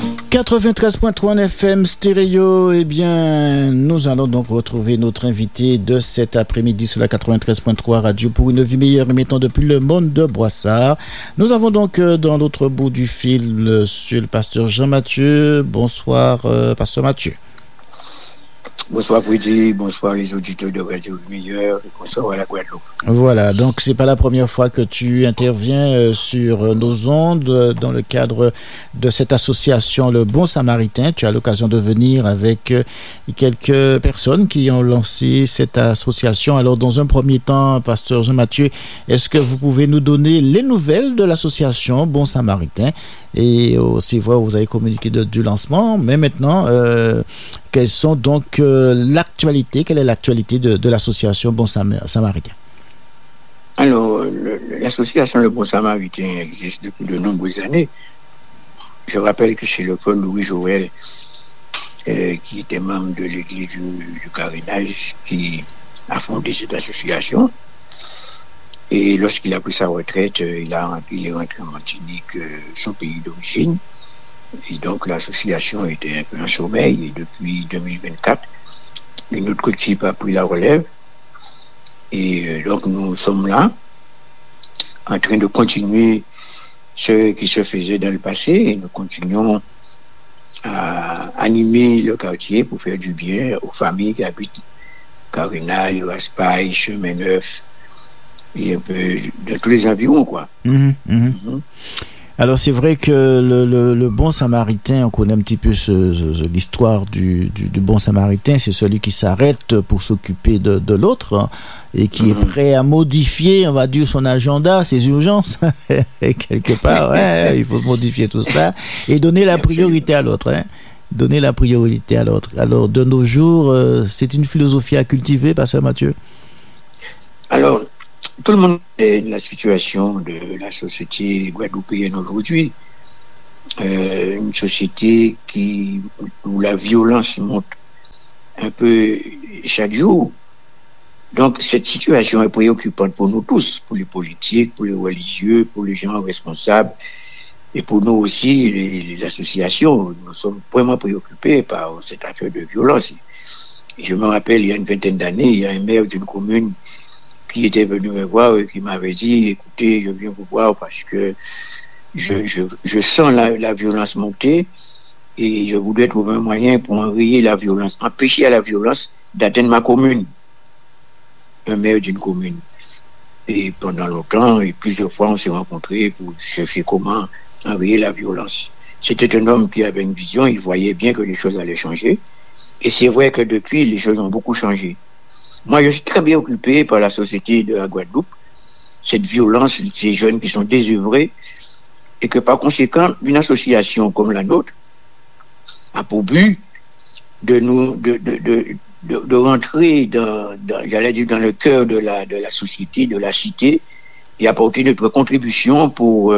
93.3 en FM stéréo, eh bien, nous allons donc retrouver notre invité de cet après-midi sur la 93.3 radio pour une vie meilleure émettant depuis le monde de Broissard. Nous avons donc dans l'autre bout du fil monsieur le pasteur Jean-Mathieu. Bonsoir, pasteur Mathieu. Bonsoir Freddy, bonsoir les auditeurs de Radio Meilleur, bonsoir à la Guadeloupe. Voilà, donc c'est pas la première fois que tu interviens sur nos ondes dans le cadre de cette association Le Bon Samaritain. Tu as l'occasion de venir avec quelques personnes qui ont lancé cette association. Alors dans un premier temps, pasteur Jean-Mathieu, est-ce que vous pouvez nous donner les nouvelles de l'association Bon Samaritain? Et aussi voir, vous avez communiqué du lancement, mais maintenant, quelles sont donc l'actualité? Quelle est l'actualité de l'association Bon Samaritain? Alors, l'association Le Bon Samaritain existe depuis de nombreuses années. Je rappelle que c'est le Paul Louis Joël, qui était membre de l'église du Carénage, qui a fondé cette association. Et lorsqu'il a pris sa retraite, il est rentré en Martinique, son pays d'origine. Et donc l'association était un peu en sommeil. Et depuis 2024, une autre équipe a pris la relève. Et donc nous sommes là, en train de continuer ce qui se faisait dans le passé. Et nous continuons à animer le quartier pour faire du bien aux familles qui habitent Carénage, Raspail, Chemin Neuf, et un peu de tous les environs, quoi. Alors c'est vrai que le bon samaritain, on connaît un petit peu l'histoire du bon samaritain, c'est celui qui s'arrête pour s'occuper de l'autre, hein, et qui est prêt à modifier, on va dire, son agenda, ses urgences, quelque part, ouais, il faut modifier tout ça et donner la priorité à l'autre, hein. Donner la priorité à l'autre. Alors de nos jours, c'est une philosophie à cultiver, pasteur Mathieu? Alors, tout le monde est la situation de la société guadeloupéenne aujourd'hui. Une société où la violence monte un peu chaque jour. Donc, cette situation est préoccupante pour nous tous, pour les politiques, pour les religieux, pour les gens responsables, et pour nous aussi, les associations. Nous sommes vraiment préoccupés par cette affaire de violence. Je me rappelle, il y a une vingtaine d'années, il y a un maire d'une commune qui était venu me voir et qui m'avait dit, écoutez, je viens vous voir parce que je sens la violence monter et je voudrais trouver un moyen pour enrayer la violence, empêcher à la violence d'atteindre ma commune. Un maire d'une commune. Et pendant longtemps, et plusieurs fois, on s'est rencontrés pour chercher comment enrayer la violence. C'était un homme qui avait une vision, il voyait bien que les choses allaient changer. Et c'est vrai que depuis, les choses ont beaucoup changé. Moi, je suis très bien occupé par la société de la Guadeloupe, cette violence, ces jeunes qui sont désœuvrés, et que par conséquent, une association comme la nôtre a pour but de rentrer j'allais dire, dans le cœur de la société, de la cité, et apporter notre contribution pour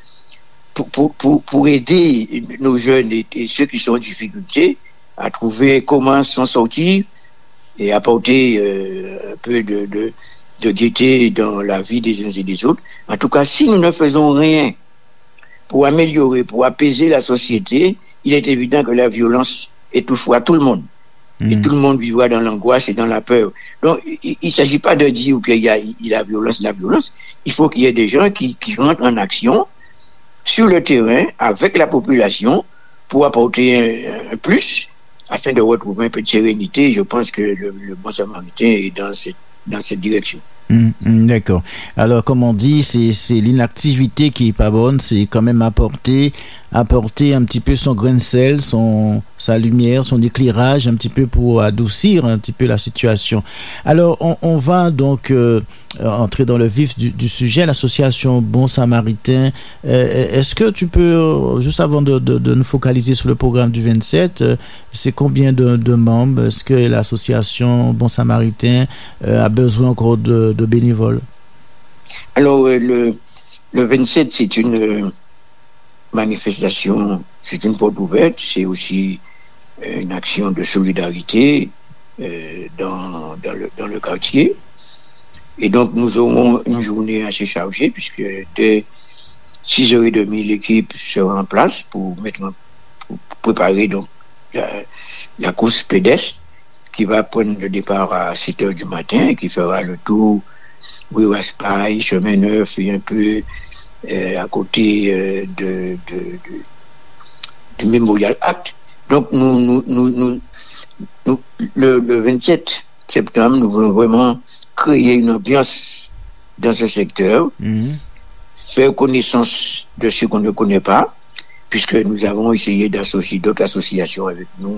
aider nos jeunes et ceux qui sont en difficulté à trouver comment s'en sortir et apporter un peu de gaieté dans la vie des uns et des autres. En tout cas, si nous ne faisons rien pour améliorer, pour apaiser la société, il est évident que la violence étouffera tout le monde. Et tout le monde vivra dans l'angoisse et dans la peur. Donc, il ne s'agit pas de dire qu'il y a la violence. Il faut qu'il y ait des gens qui rentrent en action sur le terrain avec la population pour apporter un plus afin de retrouver un peu de sérénité. Je pense que le bon samaritain est dans cette direction. D'accord. Alors, comme on dit, c'est l'inactivité qui est pas bonne, c'est quand même apporter un petit peu son grain de sel, sa lumière, son éclairage, un petit peu pour adoucir un petit peu la situation. Alors, on va donc entrer dans le vif du sujet, l'association Bon Samaritain. Est-ce que tu peux, juste avant de nous focaliser sur le programme du 27, c'est combien de membres? Est-ce que l'association Bon Samaritain a besoin encore de bénévoles? Alors, le 27, c'est une manifestation, c'est une porte ouverte, c'est aussi une action de solidarité dans le quartier. Et donc, nous aurons une journée assez chargée, puisque dès 6h30, l'équipe sera en place pour mettre pour préparer donc la course pédestre qui va prendre le départ à 7 heures du matin et qui fera le tour Rue Raspail, Chemin Neuf et un peu à côté du Memorial Act. Donc nous, le 27 septembre, nous voulons vraiment créer une ambiance dans ce secteur, faire connaissance de ce qu'on ne connaît pas, puisque nous avons essayé d'associer d'autres associations avec nous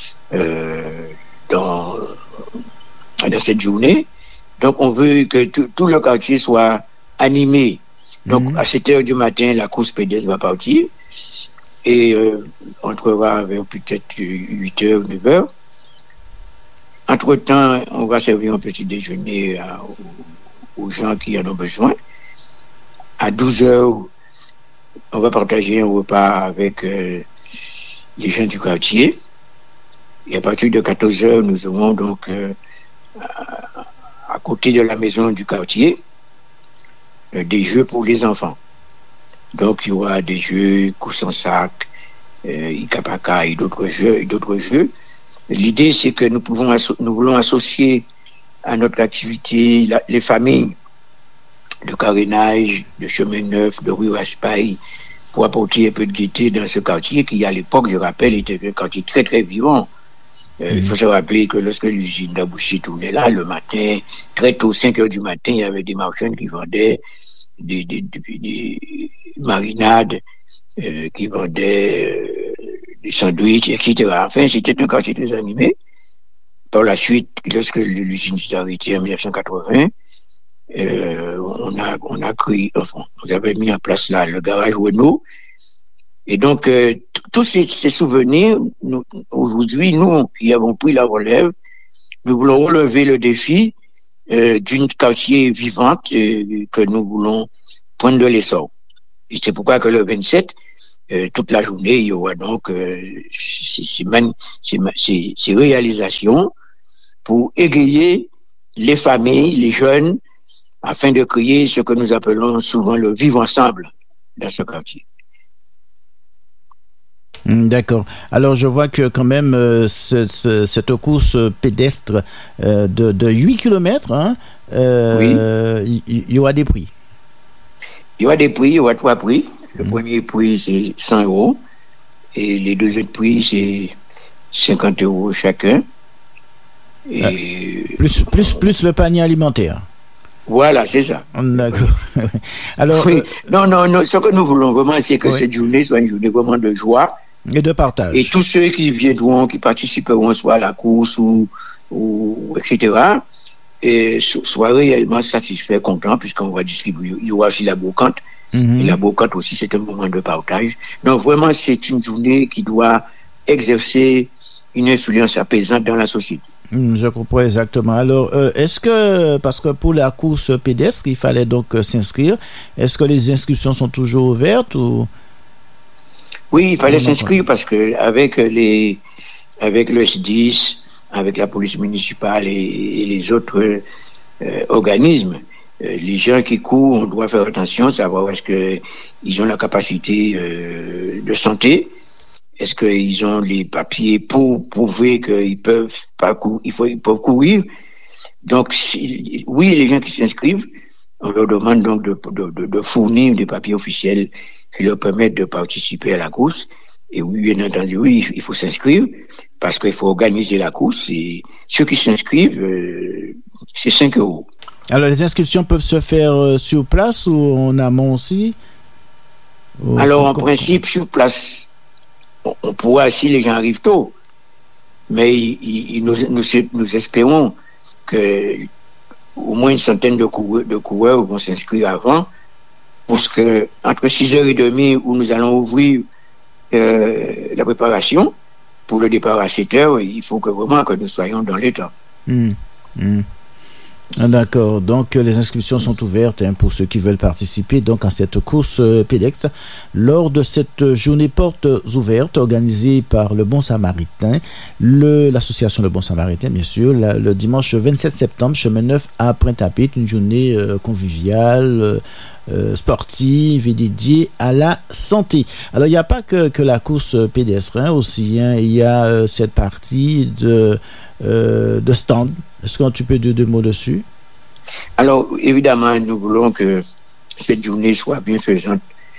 dans cette journée. Donc on veut que tout le quartier soit animé. Donc à 7 heures du matin, la course pédestre va partir et entrera vers peut-être 8 heures, 9 heures. Entre-temps, on va servir un petit déjeuner aux gens qui en ont besoin. À 12 heures, on va partager un repas avec les gens du quartier. Et à partir de 14 heures, nous aurons donc à côté de la maison du quartier des jeux pour les enfants. Donc il y aura des jeux, course en sac, Ikapaka et d'autres jeux. L'idée, c'est que nous voulons associer à notre activité les familles de carénage, de chemin neuf, de rue Raspail, pour apporter un peu de gaieté dans ce quartier qui, à l'époque, je rappelle, était un quartier très, très vivant. Il faut se rappeler que lorsque l'usine d'Abouchi tournait là, le matin, très tôt, 5 heures du matin, il y avait des marchands qui vendaient des marinades, qui vendaient des sandwichs, etc. Enfin, c'était un quartier très animé. Par la suite, lorsque l'usine s'est arrêtée en 1980, on a créé, enfin, on avait mis en place là le garage Renault. Et donc, tous ces souvenirs, aujourd'hui, nous qui avons pris la relève, nous voulons relever le défi d'une quartier vivante que nous voulons prendre de l'essor. Et c'est pourquoi que le 27, toute la journée, il y aura donc ces réalisations pour égayer les familles, les jeunes, afin de créer ce que nous appelons souvent le vivre ensemble dans ce quartier. D'accord. Alors, je vois que quand même, cette course pédestre de 8 km, hein, oui. Il y aura des prix. Il y aura des prix, il y aura 3 prix. Le premier prix, c'est 100 € et les deux autres prix, c'est 50 € chacun. Et plus le panier alimentaire. Voilà, c'est ça. D'accord. Alors, oui. Non, ce que nous voulons vraiment, c'est que cette journée soit une journée vraiment de joie. Et de partage. Et tous ceux qui viendront, qui participeront soit à la course ou etc., et soient réellement satisfaits, contents, puisqu'on va distribuer. Il y aura aussi la brocante. Et la brocante aussi, c'est un moment de partage. Donc vraiment, c'est une journée qui doit exercer une influence apaisante dans la société. Je comprends exactement. Alors, est-ce que, parce que pour la course pédestre, il fallait donc s'inscrire, est-ce que les inscriptions sont toujours ouvertes ou... Oui, il fallait s'inscrire parce que avec le SDIS, avec la police municipale et les autres organismes, les gens qui courent, on doit faire attention, savoir est-ce qu'ils ont la capacité de santé, est-ce qu'ils ont les papiers pour prouver qu'ils peuvent pas ils peuvent courir. Donc, oui, les gens qui s'inscrivent, on leur demande donc de fournir des papiers officiels qui leur permettent de participer à la course. Et oui, bien entendu, oui, il faut s'inscrire parce qu'il faut organiser la course. Et ceux qui s'inscrivent, c'est 5 €. Alors, les inscriptions peuvent se faire sur place ou en amont aussi? Alors, en principe, sur place, on pourra, si les gens arrivent tôt, mais nous espérons que au moins une centaine de coureurs vont s'inscrire avant, parce que entre 6h30 où nous allons ouvrir la préparation pour le départ à 7h, il faut que vraiment que nous soyons dans les temps. D'accord, donc les inscriptions sont ouvertes pour ceux qui veulent participer donc à cette course pédestre lors de cette journée portes ouvertes organisée par le Bon Samaritain, l'association Le Bon Samaritain bien sûr, le dimanche 27 septembre, chemin neuf à Pointe-à-Pitre, une journée conviviale sportive et dédiée à la santé. Alors il n'y a pas que la course pédestre aussi, hein, il y a cette partie de stand. Est-ce que tu peux dire deux mots dessus? Alors évidemment, nous voulons que cette journée soit bienfaisante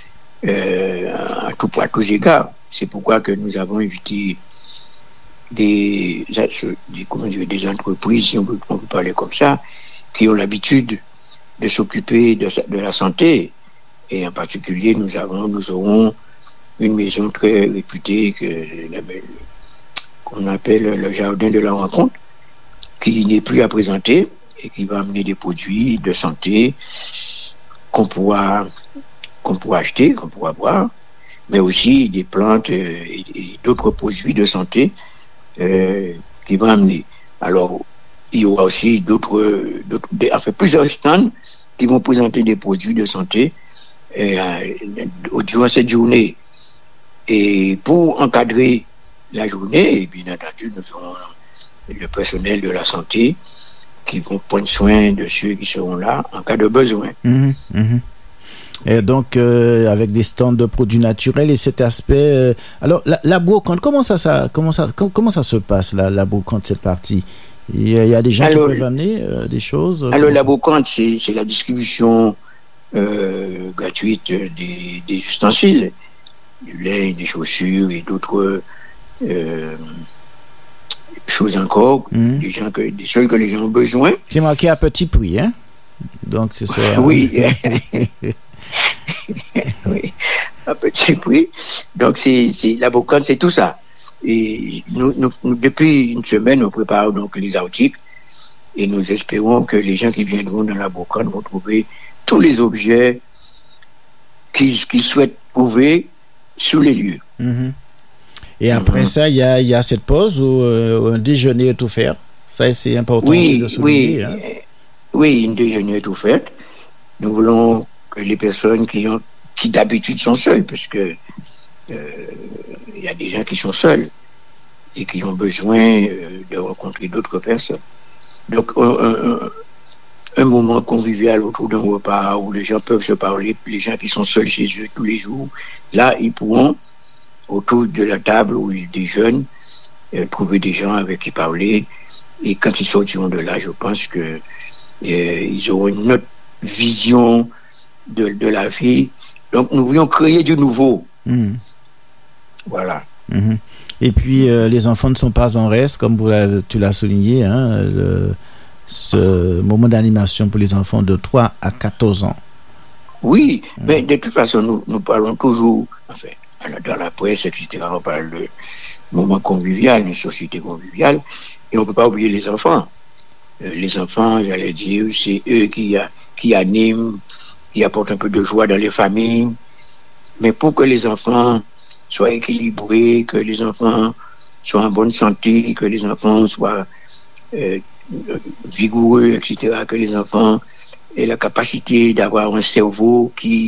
à tous égards. C'est pourquoi que nous avons invité des entreprises, si on peut parler comme ça, qui ont l'habitude de s'occuper de la santé. Et en particulier, nous aurons une maison très réputée qu'on appelle le Jardin de la Rencontre, qui n'est plus à présenter et qui va amener des produits de santé qu'on pourra acheter, qu'on pourra boire, mais aussi des plantes et d'autres produits de santé qui vont amener. Alors, il y aura aussi plusieurs stands qui vont présenter des produits de santé durant cette journée. Et pour encadrer la journée, et bien entendu, nous aurons le personnel de la santé qui vont prendre soin de ceux qui seront là en cas de besoin. Et donc, avec des stands de produits naturels et cet aspect... alors, la brocante, comment ça se passe, la brocante, cette partie? Il y a des gens qui peuvent amener des choses? Alors, la brocante, c'est la distribution gratuite des ustensiles, du lait, des chaussures et d'autres choses encore, des choses que les gens ont besoin. C'est marqué à petit prix, hein? Donc, c'est ça. Oui. Oui, à petit prix. Donc, la brocante, c'est tout ça. Et nous, depuis une semaine, nous préparons donc les articles et nous espérons que les gens qui viendront dans la brocante vont trouver tous les objets qu'ils souhaitent trouver sur les lieux. Et après ça, il y a cette pause où un déjeuner est offert. Ça, c'est important aussi de souligner. Oui, une déjeuner est offerte. Nous voulons que les personnes qui d'habitude sont seules, parce que il y a des gens qui sont seuls et qui ont besoin de rencontrer d'autres personnes. Donc, un moment convivial autour d'un repas où les gens peuvent se parler, les gens qui sont seuls chez eux tous les jours, là, ils pourront, autour de la table où ils déjeunent, trouver des gens avec qui parler. Et quand ils sortiront de là, je pense que ils auront une autre vision de la vie. Donc, nous voulions créer du nouveau. Voilà. Et puis, les enfants ne sont pas en reste, comme tu l'as souligné, hein, ce moment d'animation pour les enfants de 3 à 14 ans. Oui, mais de toute façon, nous parlons toujours, enfin, dans la presse, etc., on parle de moment convivial, une société conviviale, et on ne peut pas oublier les enfants. Les enfants, j'allais dire, c'est eux qui animent, qui apportent un peu de joie dans les familles. Mais pour que les enfants soient équilibrés, que les enfants soient en bonne santé, que les enfants soient vigoureux, etc., que les enfants aient la capacité d'avoir un cerveau qui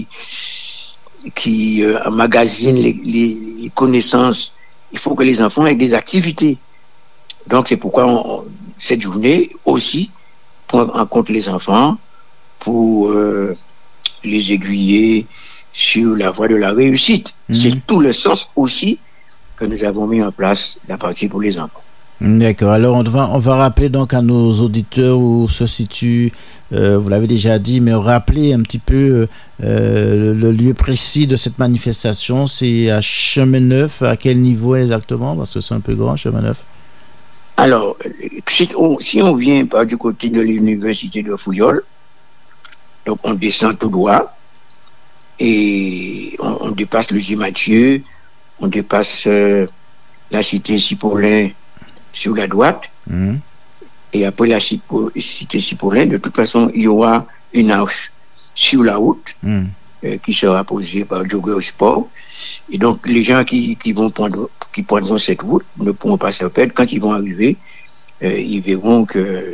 emmagasine les connaissances, il faut que les enfants aient des activités. Donc c'est pourquoi cette journée aussi prend en compte les enfants pour les aiguiller sur la voie de la réussite. C'est tout le sens aussi que nous avons mis en place la partie pour les enfants. D'accord. Alors on va rappeler donc à nos auditeurs où se situe, vous l'avez déjà dit, mais rappeler un petit peu le lieu précis de cette manifestation. C'est à Chemin Neuf. À quel niveau exactement? Parce que c'est un peu grand, Chemin Neuf. Alors, si on vient par du côté de l'université de Fouillol, donc on descend tout droit et on dépasse le J-Mathieu, on dépasse la cité Cipollin sur la droite, et après la cité Cipollin, de toute façon, il y aura une arche sur la route qui sera posée par Jogger Sport. Et donc, les gens qui prendront cette route ne pourront pas se perdre. Quand ils vont arriver, ils verront que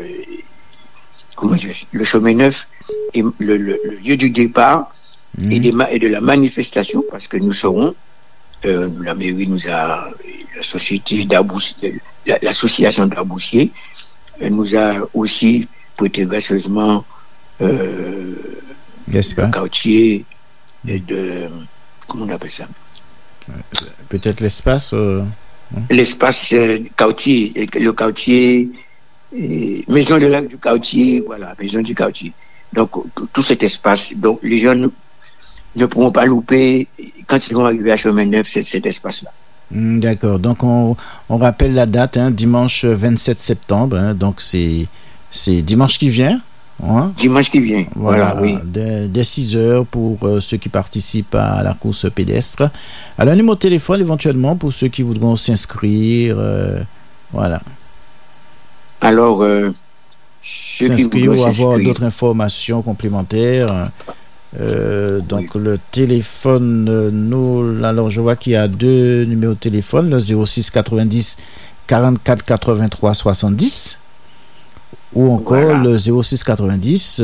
le chemin neuf est le lieu du départ et de la manifestation, parce que nous serons, la mairie nous a, la société l'association d'Arboussier nous a aussi prêté gracieusement le quartier comment on appelle ça? Peut-être l'espace. L'espace quartier, le quartier, maison du quartier, voilà, maison du quartier. Donc, tout cet espace, donc les jeunes ne pourront pas louper quand ils vont arriver à Chemin Neuf, cet espace-là. D'accord. Donc, on rappelle la date, dimanche 27 septembre. Donc, c'est dimanche qui vient. Dimanche qui vient, voilà, oui. Dès 6 heures pour ceux qui participent à la course pédestre. Alors, un numéro de téléphone éventuellement pour ceux qui voudront s'inscrire. Voilà. Alors, s'inscrire ou avoir d'autres informations complémentaires. Donc, le téléphone, alors je vois qu'il y a 2 numéros de téléphone, le 06 90 44 83 70. Ou encore le 06 90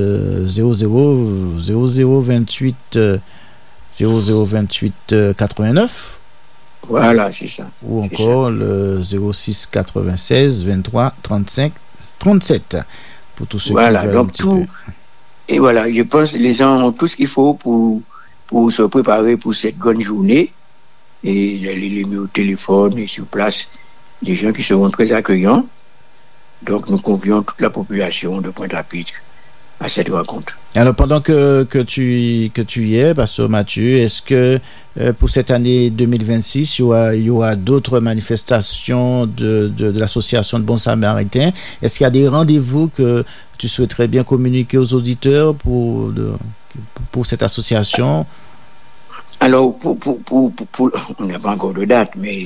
00 28 89. Voilà, c'est ça. Ou encore le 06 96 23 35 37. Pour tous ceux qui veulent donc un petit peu. Et voilà, je pense que les gens ont tout ce qu'il faut pour se préparer pour cette grande journée. Et les numéros de téléphone et sur place, des gens qui seront très accueillants. Donc, nous convions toute la population de Pointe-à-Pitre à cette rencontre. Alors, pendant que tu y es, Pasteur Mathieu, est-ce que pour cette année 2026, il y aura d'autres manifestations de l'association de Bons Samaritains? Est-ce qu'il y a des rendez-vous que tu souhaiterais bien communiquer aux auditeurs pour cette association? Alors, on n'a pas encore de date, mais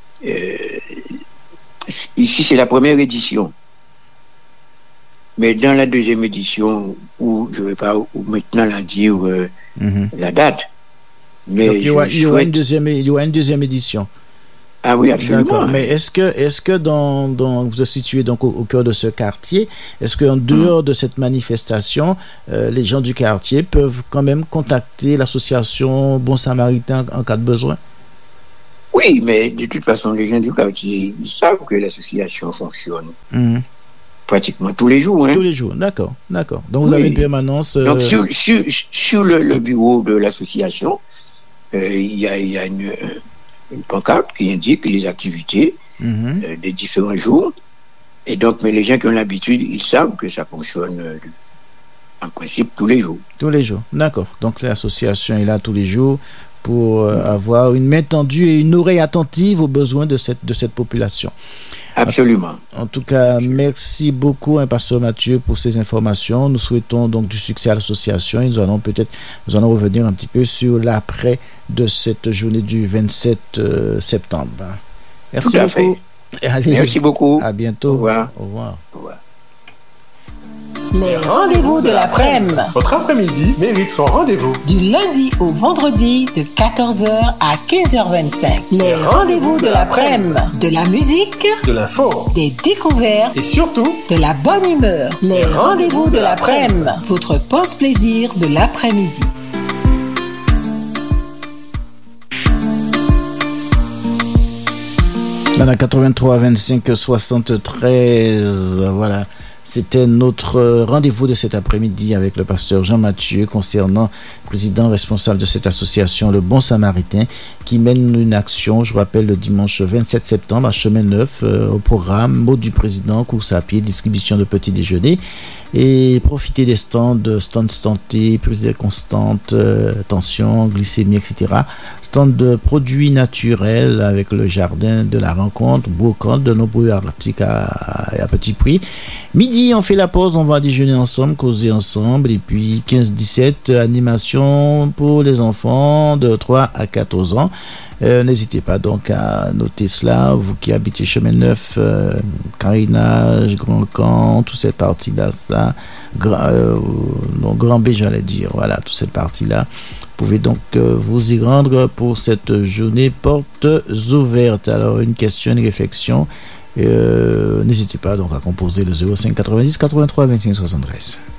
ici, c'est la première édition. Mais dans la deuxième édition, où je ne vais pas maintenant la dire la date, mais donc, il y aura une deuxième édition. Ah oui, absolument. D'accord. Mais est-ce que vous êtes situé donc au cœur de ce quartier, est-ce qu'en dehors de cette manifestation, les gens du quartier peuvent quand même contacter l'association Bons Samaritains en cas de besoin? Oui, mais de toute façon, les gens du quartier, ils savent que l'association fonctionne pratiquement tous les jours. Tous les jours, d'accord. Donc, vous avez une permanence... Donc, sur le bureau de l'association, il y a une pancarte qui indique les activités des différents jours. Et donc, mais les gens qui ont l'habitude, ils savent que ça fonctionne en principe tous les jours. Tous les jours, d'accord. Donc, l'association est là tous les jours pour avoir une main tendue et une oreille attentive aux besoins de cette population. Absolument. En tout cas, merci beaucoup, Pasteur Mathieu, pour ces informations. Nous souhaitons donc du succès à l'association et nous allons revenir un petit peu sur l'après de cette journée du 27 septembre. Merci beaucoup. Allez, merci beaucoup. À bientôt. Au revoir. Au revoir. Au revoir. Les rendez-vous de l'après-midi. Votre après-midi mérite son rendez-vous. Du lundi au vendredi de 14h à 15h25. Les rendez-vous de l'après-midi. De la musique. De l'info. Des découvertes. Et surtout, de la bonne humeur. Les rendez-vous de l'après-midi. Votre pause plaisir de l'après-midi. Dans la 83 25 73, voilà. C'était notre rendez-vous de cet après-midi avec le pasteur Jean Mathieu concernant le président responsable de cette association, le Bon Samaritain, qui mène une action, je rappelle, le dimanche 27 septembre à Chemin Neuf, au programme mot du président, course à pied, distribution de petits déjeuners et profiter des stands santé, prise de constante, tension, glycémie, etc. Stand de produits naturels avec le jardin de la rencontre, brocante, de nombreux articles à petit prix. Midi, on fait la pause, on va déjeuner ensemble, causer ensemble. Et puis 15-17, animation pour les enfants de 3 à 14 ans. N'hésitez pas donc à noter cela. Vous qui habitez Chemin Neuf, Carinage, Grand Camp, toute cette partie-là, ça, Grand B, j'allais dire. Voilà, toute cette partie-là. Vous pouvez donc vous y rendre pour cette journée portes ouvertes. Alors, une question, une réflexion. N'hésitez pas donc à composer le 05 90 83 25 73.